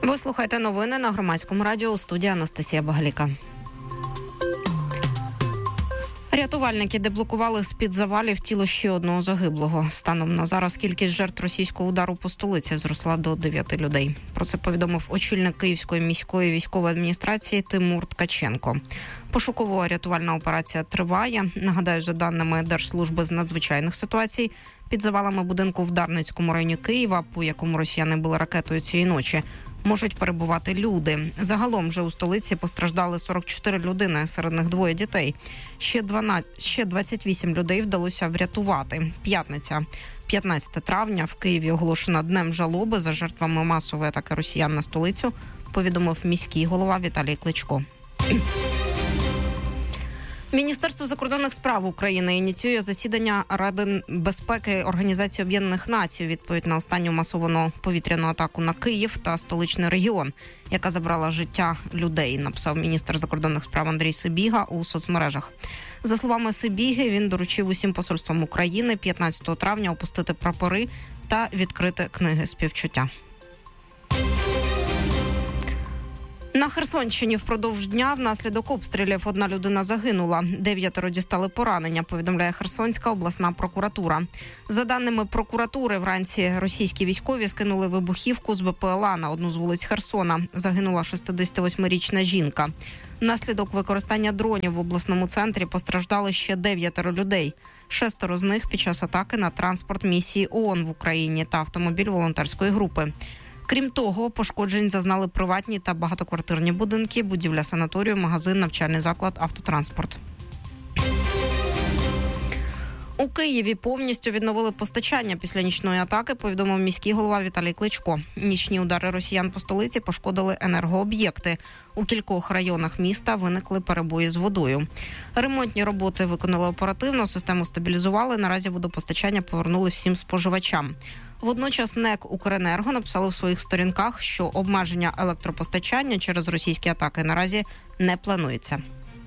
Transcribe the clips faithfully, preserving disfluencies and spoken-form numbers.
Ви слухаєте новини на Громадському радіо, у студії Анастасія Багаліка. Рятувальники деблокували з-під завалів тіло ще одного загиблого. Станом на зараз кількість жертв російського удару по столиці зросла до дев'яти людей. Про це повідомив очільник Київської міської військової адміністрації Тимур Ткаченко. Пошуково-рятувальна операція триває. Нагадаю, за даними Держслужби з надзвичайних ситуацій, під завалами будинку в Дарницькому районі Києва, по якому росіяни били ракетою цієї ночі, можуть перебувати люди. Загалом вже у столиці постраждали сорок чотири людини, серед них двоє дітей. Ще дванадцять, ще двадцять вісім людей вдалося врятувати. П'ятниця, п'ятнадцяте травня, в Києві оголошена днем жалоби за жертвами масової атаки росіян на столицю, повідомив міський голова Віталій Кличко. Міністерство закордонних справ України ініціює засідання Ради безпеки Організації Об'єднаних Націй у відповідь на останню масовану повітряну атаку на Київ та столичний регіон, яка забрала життя людей, написав міністр закордонних справ Андрій Сибіга у соцмережах. За словами Сибіги, він доручив усім посольствам України п'ятнадцятого травня опустити прапори та відкрити книги співчуття. На Херсонщині впродовж дня внаслідок обстрілів одна людина загинула. Дев'ятеро дістали поранення, повідомляє Херсонська обласна прокуратура. За даними прокуратури, вранці російські військові скинули вибухівку з БПЛА на одну з вулиць Херсона. Загинула шістдесятивосьмирічна жінка. Внаслідок використання дронів в обласному центрі постраждали ще дев'ятеро людей. Шестеро з них під час атаки на транспорт місії ООН в Україні та автомобіль волонтерської групи. Крім того, пошкоджень зазнали приватні та багатоквартирні будинки, будівля санаторію, магазин, навчальний заклад, автотранспорт. У Києві повністю відновили постачання після нічної атаки, повідомив міський голова Віталій Кличко. Нічні удари росіян по столиці пошкодили енергооб'єкти. У кількох районах міста виникли перебої з водою. Ремонтні роботи виконали оперативно, систему стабілізували, наразі водопостачання повернули всім споживачам. Водночас НЕК «Укренерго» написали в своїх сторінках, що обмеження електропостачання через російські атаки наразі не планується.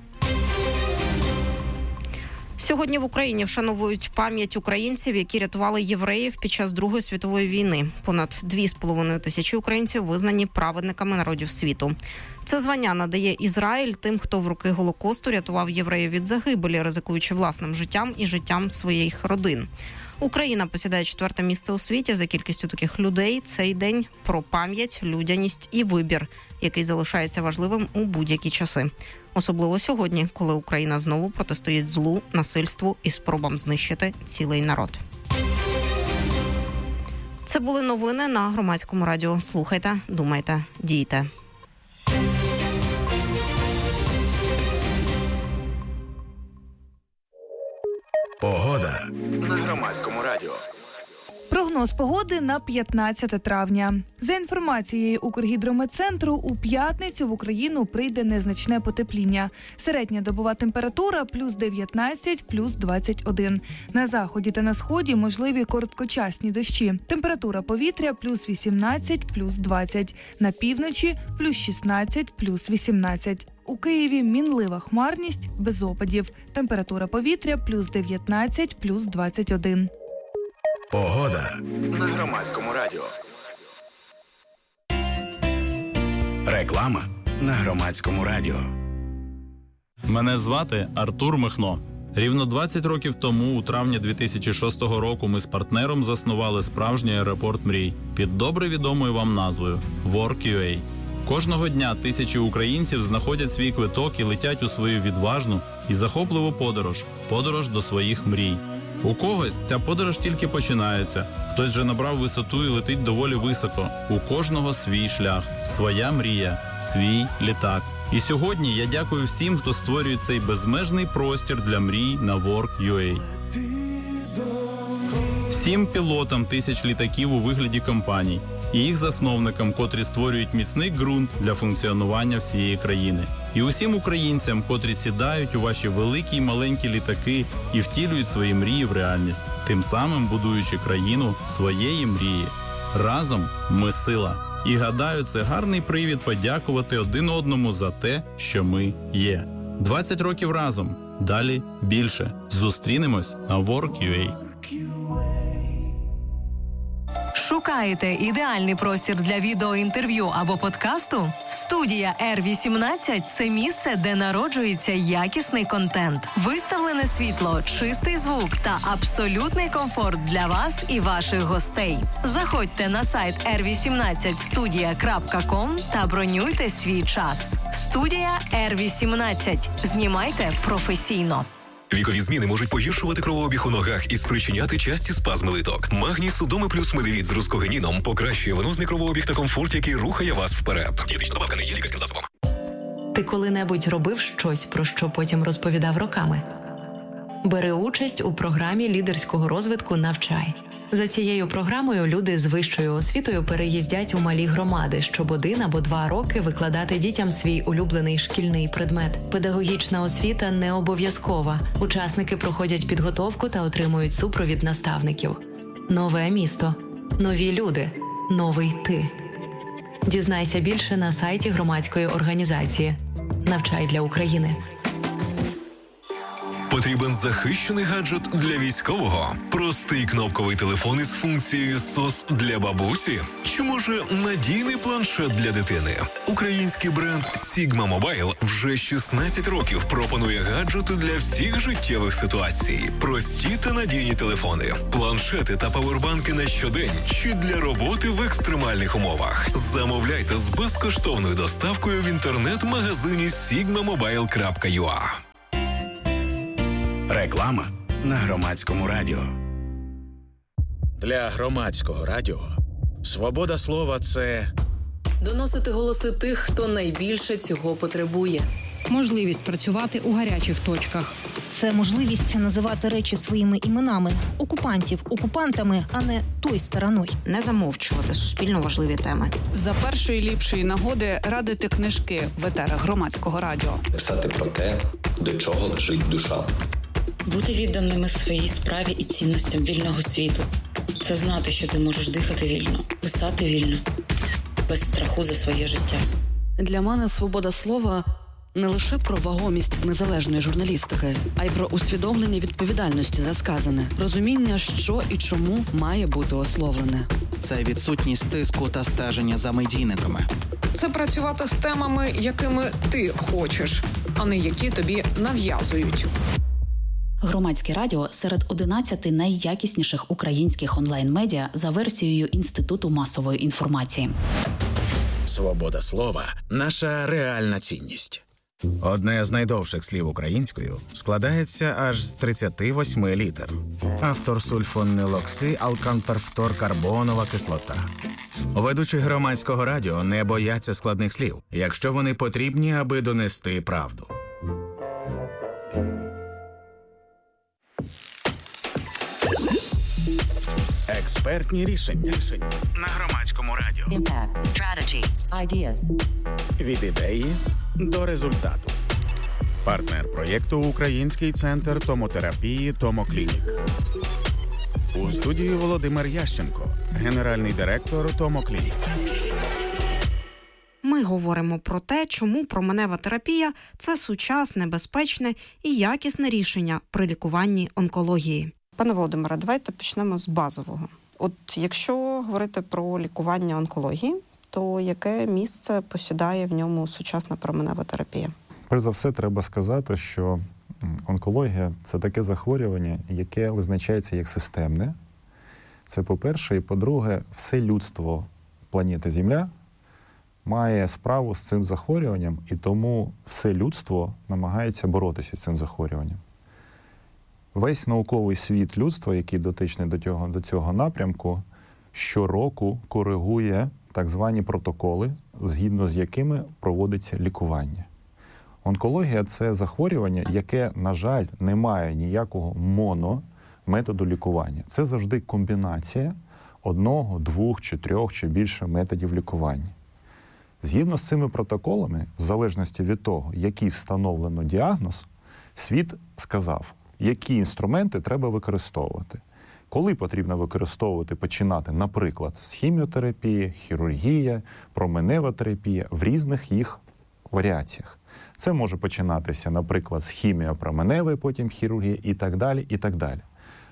Сьогодні в Україні вшановують пам'ять українців, які рятували євреїв під час Другої світової війни. Понад дві з половиною тисячі українців визнані праведниками народів світу. Це звання надає Ізраїль тим, хто в роки Голокосту рятував євреїв від загибелі, ризикуючи власним життям і життям своїх родин. Україна посідає четверте місце у світі за кількістю таких людей. Цей день про пам'ять, людяність і вибір, який залишається важливим у будь-які часи. Особливо сьогодні, коли Україна знову протистоїть злу, насильству і спробам знищити цілий народ. Це були новини на Громадському радіо. Слухайте, думайте, дійте. Погода на Громадському радіо. Прогноз погоди на п'ятнадцяте травня. За інформацією Укргідрометцентру, у п'ятницю в Україну прийде незначне потепління. Середня добова температура – плюс дев'ятнадцять, плюс двадцять один. На заході та на сході можливі короткочасні дощі. Температура повітря – плюс вісімнадцять, плюс двадцять. На півночі – плюс шістнадцять, плюс вісімнадцять. У Києві мінлива хмарність, без опадів. Температура повітря – плюс дев'ятнадцять, плюс двадцять один. Погода на Громадському радіо. Реклама на Громадському радіо. Мене звати Артур Михно. Рівно двадцять років тому, у травні дві тисячі шостого року, ми з партнером заснували справжній аеропорт мрій під добре відомою вам назвою WorkUA. Кожного дня тисячі українців знаходять свій квиток і летять у свою відважну і захопливу подорож – подорож до своїх мрій. У когось ця подорож тільки починається, хтось вже набрав висоту і летить доволі високо. У кожного свій шлях, своя мрія, свій літак. І сьогодні я дякую всім, хто створює цей безмежний простір для мрій на WorkUA. Всім пілотам тисяч літаків у вигляді компаній і їх засновникам, котрі створюють міцний ґрунт для функціонування всієї країни. І усім українцям, котрі сідають у ваші великі й маленькі літаки і втілюють свої мрії в реальність, тим самим будуючи країну своєї мрії. Разом ми сила. І гадаю, це гарний привід подякувати один одному за те, що ми є. двадцять років разом. Далі більше. Зустрінемось на WorkUA. Шукаєте ідеальний простір для відеоінтерв'ю або подкасту? Студія Р вісімнадцять – це місце, де народжується якісний контент. Виставлене світло, чистий звук та абсолютний комфорт для вас і ваших гостей. Заходьте на сайт ер вісімнадцять студія крапка ком та бронюйте свій час. Студія Р вісімнадцять. Знімайте професійно. Вікові зміни можуть погіршувати кровообіг у ногах і спричиняти часті спазми литок. Магній Судоми плюс Медивіт з рускогеніном покращує венозний кровообіг та комфорт, який рухає вас вперед. Дієтична добавка не є лікарським засобом. Ти коли-небудь робив щось, про що потім розповідав роками? Бери участь у програмі лідерського розвитку «Навчай». За цією програмою люди з вищою освітою переїздять у малі громади, щоб один або два роки викладати дітям свій улюблений шкільний предмет. Педагогічна освіта не обов'язкова. Учасники проходять підготовку та отримують супровід наставників. Нове місто. Нові люди. Новий ти. Дізнайся більше на сайті громадської організації «Навчай для України». Потрібен захищений гаджет для військового? Простий кнопковий телефон із функцією сос для бабусі? Чи, може, надійний планшет для дитини? Український бренд Sigma Mobile вже шістнадцять років пропонує гаджети для всіх життєвих ситуацій. Прості та надійні телефони, планшети та павербанки на щодень чи для роботи в екстремальних умовах. Замовляйте з безкоштовною доставкою в інтернет-магазині сігма мобайл крапка ю а. Реклама на Громадському радіо. Для Громадського радіо свобода слова – це доносити голоси тих, хто найбільше цього потребує. Можливість працювати у гарячих точках. Це можливість називати речі своїми іменами. Окупантів окупантами, а не той стороною. Не замовчувати суспільно важливі теми. За першої ліпшої нагоди радити книжки в етерах Громадського радіо. Писати про те, до чого лежить душа. Бути відданими своїй справі і цінностям вільного світу. Це знати, що ти можеш дихати вільно, писати вільно, без страху за своє життя. Для мене свобода слова не лише про вагомість незалежної журналістики, а й про усвідомлення відповідальності за сказане, розуміння, що і чому має бути ословлене. Це відсутність тиску та стеження за медійниками. Це працювати з темами, якими ти хочеш, а не які тобі нав'язують. Громадське радіо серед одинадцяти найякісніших українських онлайн-медіа за версією Інституту масової інформації. свобода слова – наша реальна цінність. Одне з найдовших слів українською складається аж з тридцяти восьми літер. Автор сульфонилокси алканперфторкарбонова кислота. Ведучі Громадського радіо не бояться складних слів, якщо вони потрібні, аби донести правду. Експертні рішення на Громадському радіо. Impact, strategy, ideas. Від ідеї до результату. Партнер проєкту – Український центр томотерапії «Томоклінік». У студії Володимир Ященко, генеральний директор «Томоклінік». Ми говоримо про те, чому променева терапія – це сучасне, безпечне і якісне рішення при лікуванні онкології. Пане Володимире, давайте почнемо з базового. От якщо говорити про лікування онкології, то яке місце посідає в ньому сучасна променева терапія? Перш за все, треба сказати, що онкологія – це таке захворювання, яке визначається як системне. Це по-перше. І по-друге, все людство планети Земля має справу з цим захворюванням, і тому все людство намагається боротися з цим захворюванням. Весь науковий світ людства, який дотичний до цього, до цього напрямку, щороку коригує так звані протоколи, згідно з якими проводиться лікування. Онкологія – це захворювання, яке, на жаль, не має ніякого монометоду лікування. Це завжди комбінація одного, двох чи трьох чи більше методів лікування. Згідно з цими протоколами, в залежності від того, який встановлено діагноз, світ сказав, які інструменти треба використовувати. Коли потрібно використовувати, починати, наприклад, з хіміотерапії, хірургія, променева терапія в різних їх варіаціях. Це може починатися, наприклад, з хіміопроменевої, потім хірургії і так далі, і так далі.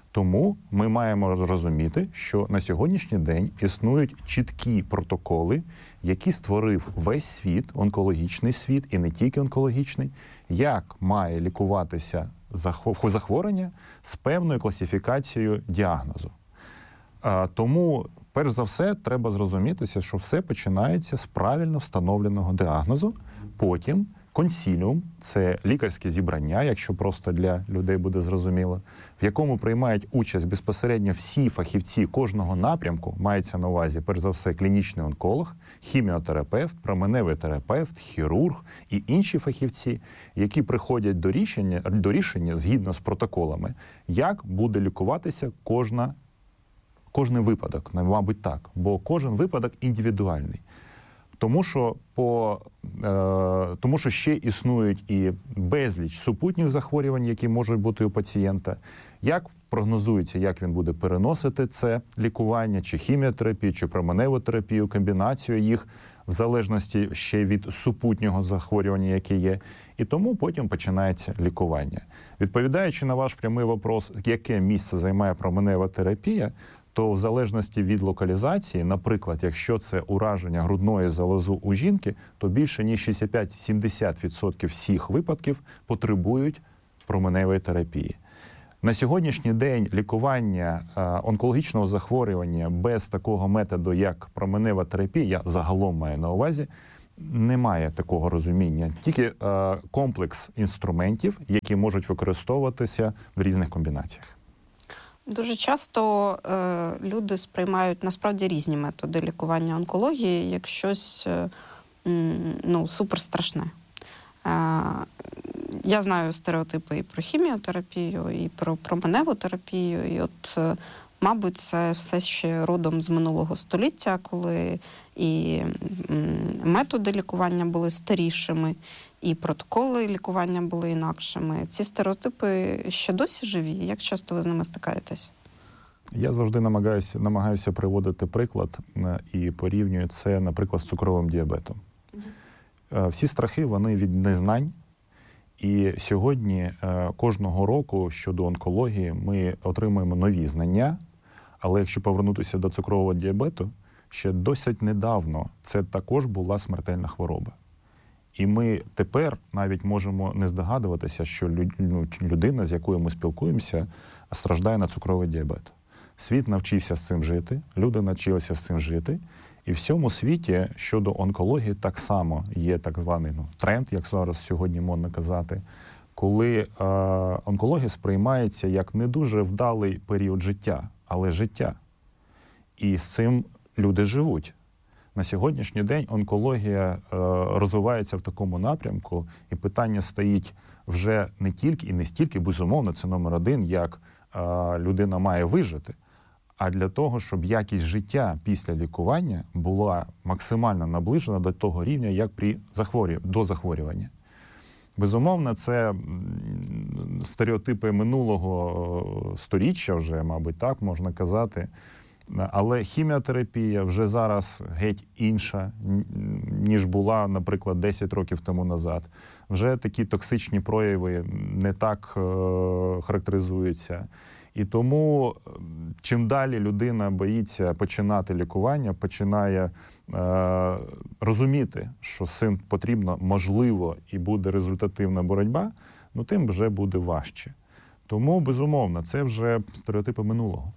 Тому ми маємо розуміти, що на сьогоднішній день існують чіткі протоколи, які створив весь світ, онкологічний світ, і не тільки онкологічний, як має лікуватися захворювання з певною класифікацією діагнозу. Тому, перш за все, треба зрозумітися, що все починається з правильно встановленого діагнозу, потім консіліум – це лікарське зібрання, якщо просто для людей буде зрозуміло, в якому приймають участь безпосередньо всі фахівці кожного напрямку, мається на увазі, перш за все, клінічний онколог, хіміотерапевт, променевий терапевт, хірург і інші фахівці, які приходять до рішення, до рішення згідно з протоколами, як буде лікуватися кожна, кожний випадок, мабуть так, бо кожен випадок індивідуальний. Тому що, по, е, тому що ще існують і безліч супутніх захворювань, які можуть бути у пацієнта, як прогнозується, як він буде переносити це лікування, чи хіміотерапію, чи променеву терапію, комбінацію їх, в залежності ще від супутнього захворювання, яке є. І тому потім починається лікування. Відповідаючи на ваш прямий вопрос, яке місце займає променева терапія, то в залежності від локалізації, наприклад, якщо це ураження грудної залози у жінки, то більше ніж шістдесят п'ять - сімдесят відсотків всіх випадків потребують променевої терапії. На сьогоднішній день лікування е, онкологічного захворювання без такого методу, як променева терапія, я загалом маю на увазі, немає такого розуміння. Тільки е, комплекс інструментів, які можуть використовуватися в різних комбінаціях. Дуже часто е, люди сприймають насправді різні методи лікування онкології як щось е, ну, суперстрашне. Е, я знаю стереотипи і про хіміотерапію, і про променеву терапію. І от, е, мабуть, це все ще родом з минулого століття, коли і методи лікування були старішими, і протоколи лікування були інакшими. Ці стереотипи ще досі живі? Як часто ви з ними стикаєтесь? Я завжди намагаюся, намагаюся приводити приклад і порівнюю це, наприклад, з цукровим діабетом. Mm-hmm. Всі страхи, вони від незнань. І сьогодні кожного року щодо онкології ми отримуємо нові знання, але якщо повернутися до цукрового діабету, ще досить недавно це також була смертельна хвороба. І ми тепер навіть можемо не здогадуватися, що людина, з якою ми спілкуємося, страждає на цукровий діабет. Світ навчився з цим жити, люди навчилися з цим жити. І в всьому світі щодо онкології так само є так званий ну, тренд, як зараз сьогодні модно казати, коли е, онкологія сприймається як не дуже вдалий період життя, але життя. І з цим люди живуть. На сьогоднішній день онкологія е, розвивається в такому напрямку, і питання стоїть вже не тільки і не стільки, безумовно, це номер один, як е, людина має вижити, а для того, щоб якість життя після лікування була максимально наближена до того рівня, як при захворюванні, до захворювання. Безумовно, це стереотипи минулого сторіччя вже, мабуть, так можна казати. Але хіміотерапія вже зараз геть інша, ніж була, наприклад, десять років тому назад. Вже такі токсичні прояви не так е- характеризуються. І тому, чим далі людина боїться починати лікування, починає е- розуміти, що з цим потрібно, можливо, і буде результативна боротьба, ну тим вже буде важче. Тому, безумовно, це вже стереотипи минулого.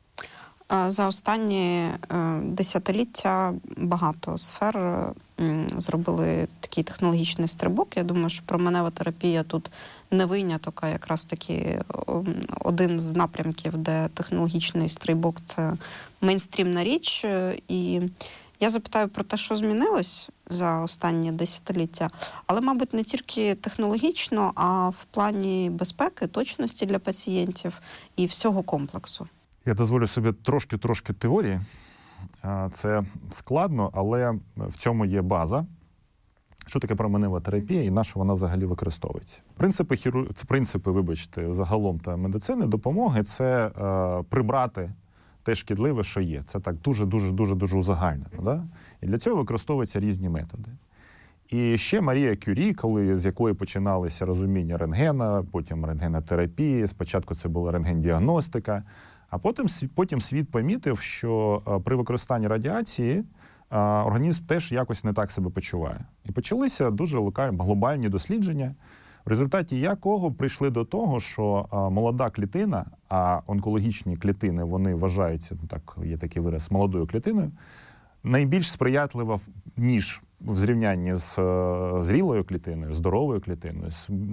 За останні десятиліття багато сфер зробили такий технологічний стрибок. Я думаю, що променева терапія тут не виняток, а якраз таки один з напрямків, де технологічний стрибок – це мейнстрімна річ. І я запитаю про те, що змінилось за останні десятиліття, але, мабуть, не тільки технологічно, а в плані безпеки, точності для пацієнтів і всього комплексу. Я дозволю собі трошки-трошки теорії. Це складно, але в цьому є база. Що таке променева терапія і на що вона взагалі використовується? Принципи, хіру... принципи, вибачте, загалом та медицини допомоги – це е, прибрати те шкідливе, що є. Це так дуже-дуже-дуже-дуже узагальнено. Да? І для цього використовуються різні методи. І ще Марія Кюрі, коли, з якої починалися розуміння рентгена, потім рентгенотерапії, спочатку це була рентгендіагностика, а потім, потім світ помітив, що при використанні радіації організм теж якось не так себе почуває. І почалися дуже локальні, глобальні дослідження, в результаті якого прийшли до того, що молода клітина, а онкологічні клітини, вони вважаються, так, є такий вираз, молодою клітиною, найбільш сприятлива, ніж в зрівнянні з зрілою клітиною, здоровою клітиною,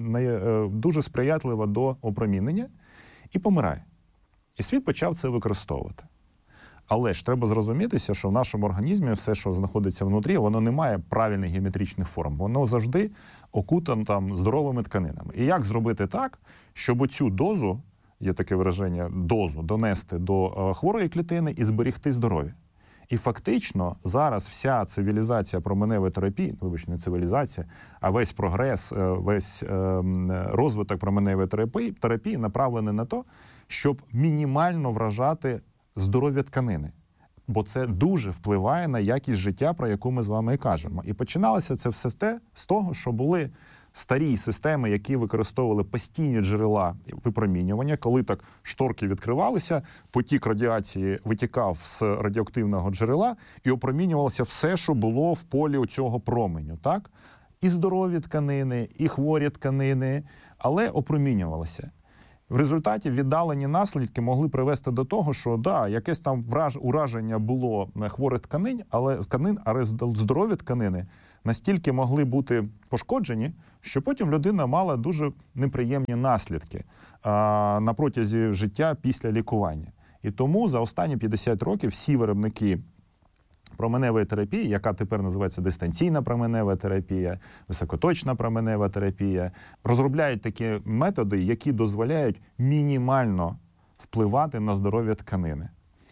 дуже сприятлива до опромінення і помирає. І світ почав це використовувати. Але ж треба зрозумітися, що в нашому організмі все, що знаходиться внутрі, воно не має правильних геометричних форм. Воно завжди окутано там здоровими тканинами. І як зробити так, щоб оцю дозу, є таке вираження, дозу донести до хворої клітини і зберегти здоров'я? І фактично зараз вся цивілізація променевої терапії, вибачте, не цивілізація, а весь прогрес, весь розвиток променевої терапії, терапії направлений на те, щоб мінімально вражати здоров'я тканини. Бо це дуже впливає на якість життя, про яку ми з вами і кажемо. І починалося це все те з того, що були старі системи, які використовували постійні джерела випромінювання. Коли так шторки відкривалися, потік радіації витікав з радіоактивного джерела і опромінювалося все, що було в полі цього променю. Так? І здорові тканини, і хворі тканини, але опромінювалося. В результаті віддалені наслідки могли привести до того, що да, якесь там враж, ураження було хворих тканин, але тканин, але здорові тканини настільки могли бути пошкоджені, що потім людина мала дуже неприємні наслідки а, на протязі життя після лікування. І тому за останні п'ятдесят років всі виробники променевої терапії, яка тепер називається дистанційна променева терапія, високоточна променева терапія, розробляють такі методи, які дозволяють мінімально впливати на здоров'я тканини.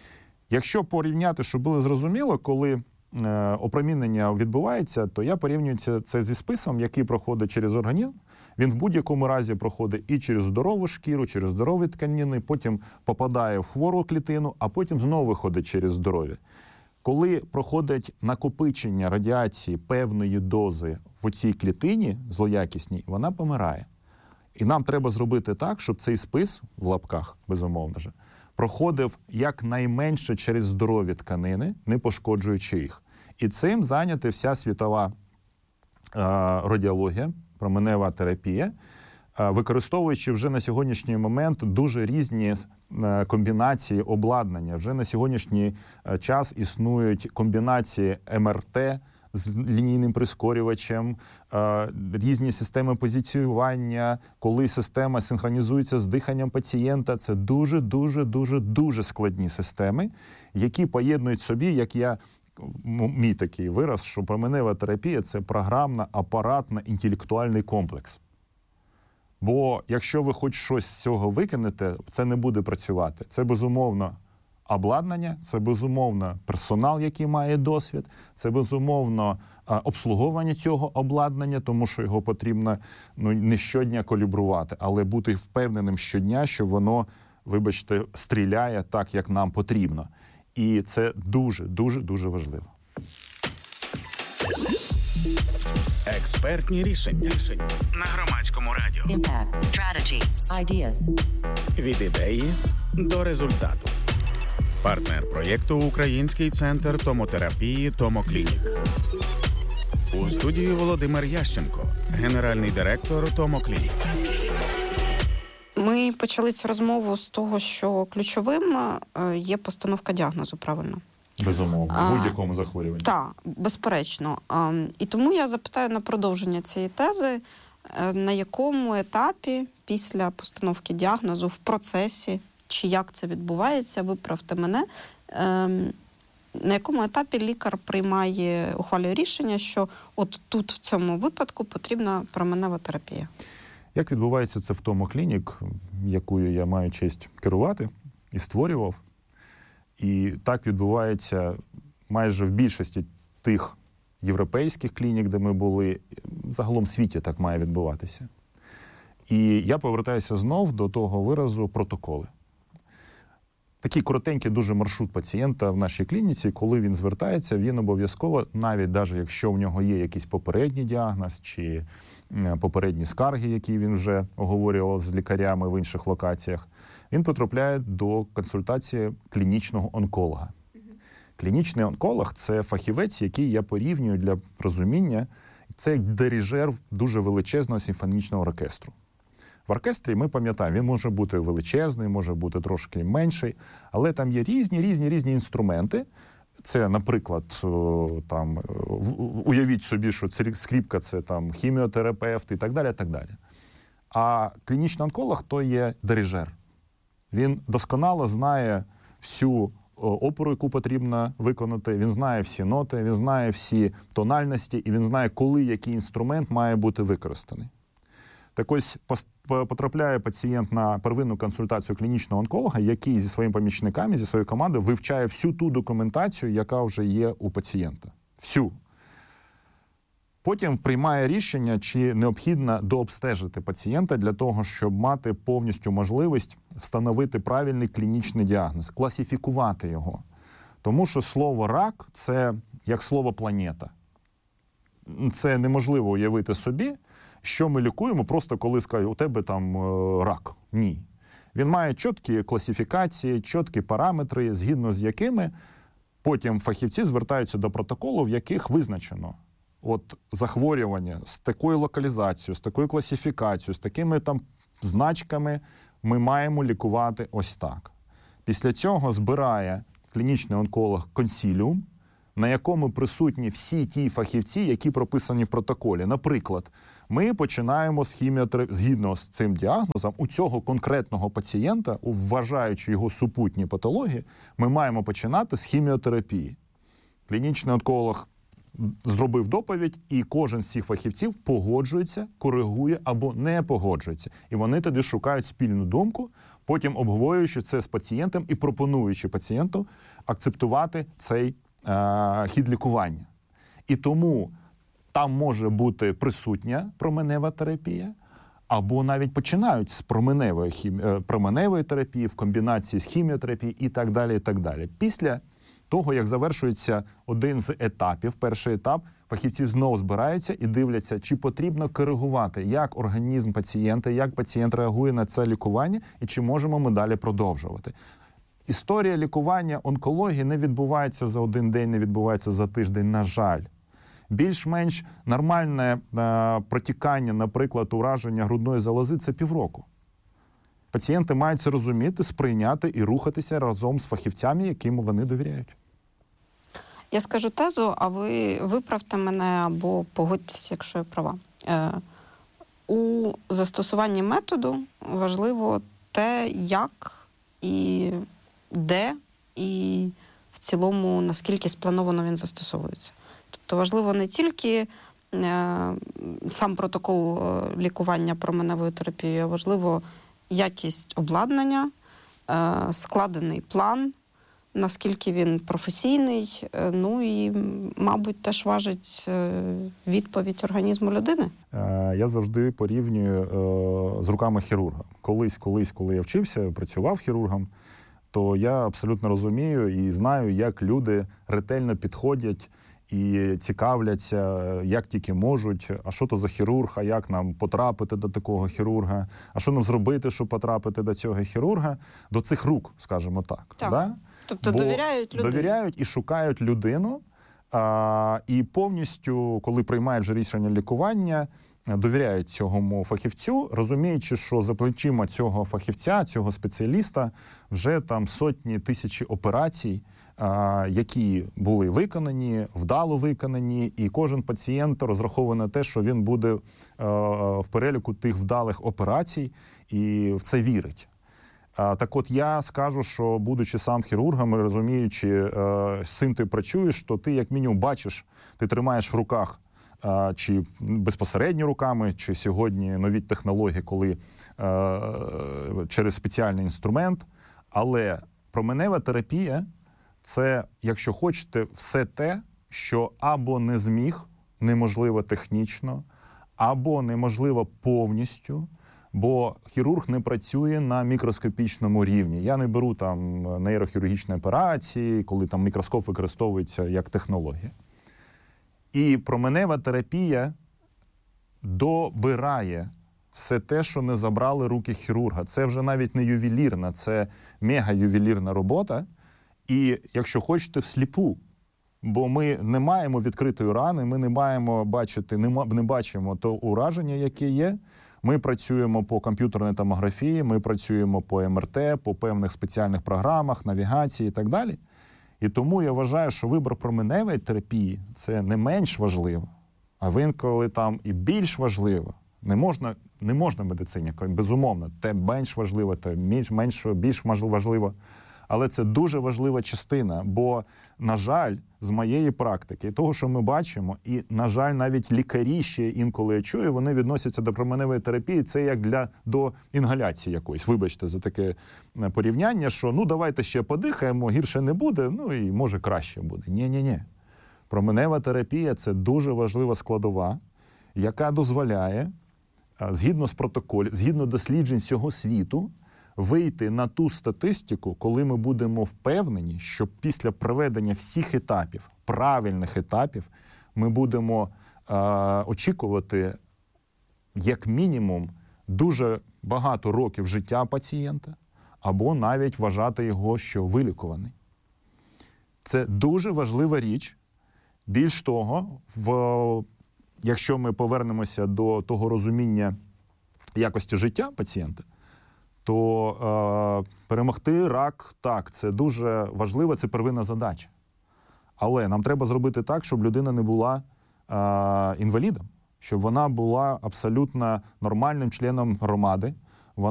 Якщо порівняти, щоб було зрозуміло, коли е, опромінення відбувається, то я порівнюю це зі списом, який проходить через організм. Він в будь-якому разі проходить і через здорову шкіру, через здорові тканини, потім попадає в хвору клітину, а потім знову виходить через здоров'я. Коли проходить накопичення радіації певної дози в цій клітині злоякісній, вона помирає. І нам треба зробити так, щоб цей спис, в лапках, безумовно же, проходив якнайменше через здорові тканини, не пошкоджуючи їх. І цим зайняти вся світова е, радіологія, променева терапія, е, використовуючи вже на сьогоднішній момент дуже різні комбінації обладнання. Вже на сьогоднішній час існують комбінації ем ер те з лінійним прискорювачем, різні системи позиціювання, коли система синхронізується з диханням пацієнта. Це дуже-дуже-дуже-дуже складні системи, які поєднують собі, як я, мій такий вираз, що променева терапія – це програмно-апаратно-інтелектуальний комплекс. Бо якщо ви хоч щось з цього викинете, це не буде працювати. Це, безумовно, обладнання, це, безумовно, персонал, який має досвід, це, безумовно, обслуговування цього обладнання, тому що його потрібно ну, не щодня калібрувати, але бути впевненим щодня, що воно, вибачте, стріляє так, як нам потрібно. І це дуже-дуже-дуже важливо. Експертні рішення. рішення на Громадському радіо. Impact. Strategy. Ideas. Від ідеї до результату. Партнер проєкту Український центр томотерапії «Томоклінік». У студії Володимир Ященко, генеральний директор «Томоклінік». Ми почали цю розмову з того, що ключовим є постановка діагнозу, правильно? Безумовно, в будь-якому захворюванні. Так, безперечно. А, і тому я запитаю на продовження цієї тези, на якому етапі після постановки діагнозу в процесі, чи як це відбувається, виправте мене, ем, на якому етапі лікар приймає, ухвалює рішення, що от тут в цьому випадку потрібна променева терапія? Як відбувається це в Томоклінік, якою я маю честь керувати і створював? І так відбувається майже в більшості тих європейських клінік, де ми були, загалом в світі так має відбуватися. І я повертаюся знов до того виразу протоколи. такий коротенький дуже маршрут пацієнта в нашій клініці. Коли він звертається, він обов'язково, навіть навіть якщо в нього є якийсь попередній діагноз чи попередні скарги, які він вже оговорював з лікарями в інших локаціях, він потрапляє до консультації клінічного онколога. Клінічний онколог – це фахівець, який я порівнюю для розуміння, це як дирижер дуже величезного симфонічного оркестру. В оркестрі, ми пам'ятаємо, він може бути величезний, може бути трошки менший, але там є різні, різні, різні інструменти. Це, наприклад, там, уявіть собі, що скрипка – це там хіміотерапевт і так далі, так далі. А клінічний онколог – то є дирижер. Він досконало знає всю оперу, яку потрібно виконати, він знає всі ноти, він знає всі тональності, і він знає, коли який інструмент має бути використаний. Так ось потрапляє пацієнт на первинну консультацію клінічного онколога, який зі своїми помічниками, зі своєю командою вивчає всю ту документацію, яка вже є у пацієнта. Всю. Потім приймає рішення, чи необхідно дообстежити пацієнта для того, щоб мати повністю можливість встановити правильний клінічний діагноз, класифікувати його. Тому що слово «рак» – це як слово «планета». Це неможливо уявити собі, що ми лікуємо просто коли скажуть, у тебе там рак. Ні. Він має чіткі класифікації, чіткі параметри, згідно з якими потім фахівці звертаються до протоколу, в яких визначено от захворювання з такою локалізацією, з такою класифікацією, з такими там значками ми маємо лікувати ось так. Після цього збирає клінічний онколог консиліум, на якому присутні всі ті фахівці, які прописані в протоколі. Наприклад, ми починаємо з хіміотерапії, згідно з цим діагнозом, у цього конкретного пацієнта, вважаючи його супутні патології, ми маємо починати з хіміотерапії. Клінічний онколог зробив доповідь, і кожен з цих фахівців погоджується, коригує або не погоджується. І вони тоді шукають спільну думку, потім обговорюючи це з пацієнтом і пропонуючи пацієнту акцептувати цей е, хід лікування. І тому там може бути присутня променева терапія, або навіть починають з променевої, хімі... променевої терапії в комбінації з хіміотерапією і так далі, і так далі. Після того, як завершується один з етапів, перший етап, фахівці знову збираються і дивляться, чи потрібно коригувати, як організм пацієнта, як пацієнт реагує на це лікування, і чи можемо ми далі продовжувати. Історія лікування онкології не відбувається за один день, не відбувається за тиждень, на жаль. Більш-менш нормальне е, протікання, наприклад, ураження грудної залози – це півроку. Пацієнти мають це розуміти, сприйняти і рухатися разом з фахівцями, яким вони довіряють. Я скажу тезу, а ви виправте мене або погодьтеся, якщо я права. Е, у застосуванні методу важливо те, як і де, і в цілому, наскільки сплановано він застосовується. Тобто важливо не тільки е, сам протокол лікування променевою терапією, а важливо якість обладнання, е, складений план, наскільки він професійний, е, ну і, мабуть, теж важить е, відповідь організму людини. Е, я завжди порівнюю е, з руками хірурга. Колись, колись, коли я вчився, працював хірургом, то я абсолютно розумію і знаю, як люди ретельно підходять і цікавляться, як тільки можуть, а що то за хірург, а як нам потрапити до такого хірурга, а що нам зробити, щоб потрапити до цього хірурга, до цих рук, скажімо так. Так. Да? Тобто Бо довіряють людину. Довіряють і шукають людину, а, і повністю, коли приймають вже рішення лікування, довіряють цьому фахівцю, розуміючи, що за плечима цього фахівця, цього спеціаліста вже там сотні, тисячі операцій, які були виконані, вдало виконані, і кожен пацієнт розраховує на те, що він буде в переліку тих вдалих операцій і в це вірить. Так от я скажу, що будучи сам хірургом, розуміючи, з цим ти працюєш, то ти як мінімум бачиш, ти тримаєш в руках чи безпосередньо руками, чи сьогодні нові технології, коли е, через спеціальний інструмент. Але променева терапія – це, якщо хочете, все те, що або не зміг, неможливо технічно, або неможливо повністю Бо хірург не працює на мікроскопічному рівні. Я не беру там нейрохірургічні операції, коли там мікроскоп використовується як технологія. І променева терапія добирає все те, що не забрали руки хірурга. Це вже навіть не ювелірна, це мега-ювелірна робота. І, якщо хочете, всліпу. Бо ми не маємо відкритої рани, ми не маємо бачити, не, не бачимо то ураження, яке є. Ми працюємо по комп'ютерній томографії, ми працюємо по ем ер те, по певних спеціальних програмах, навігації і так далі. І тому я вважаю, що вибір променевої терапії – це не менш важливо, а інколи там і більш важливо. Не можна, не можна в медицині, безумовно, те менш важливо, те менш, менш, більш важливо. Але це дуже важлива частина, бо, на жаль, з моєї практики, того, що ми бачимо, і, на жаль, навіть лікарі ще інколи я чую, вони відносяться до променевої терапії, це як для, до інгаляції якоїсь. Вибачте за таке порівняння, що ну давайте ще подихаємо, гірше не буде, ну і може краще буде. Ні-ні-ні. Променева терапія – це дуже важлива складова, яка дозволяє, згідно з протоколів, згідно досліджень всього світу, вийти на ту статистику, коли ми будемо впевнені, що після проведення всіх етапів, правильних етапів, ми будемо е, очікувати, як мінімум, дуже багато років життя пацієнта, або навіть вважати його, що вилікуваний. Це дуже важлива річ. Більш того, в, якщо ми повернемося до того розуміння якості життя пацієнта, то е, перемогти рак, так, це дуже важливо, це первинна задача. Але нам треба зробити так, щоб людина не була е, інвалідом, щоб вона була абсолютно нормальним членом громади,